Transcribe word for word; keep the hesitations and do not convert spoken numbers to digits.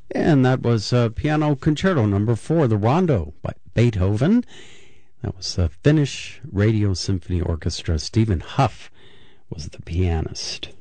And that was uh, Piano Concerto Number Four, the Rondo by Beethoven. That was the Finnish Radio Symphony Orchestra. Stephen Huff was the pianist.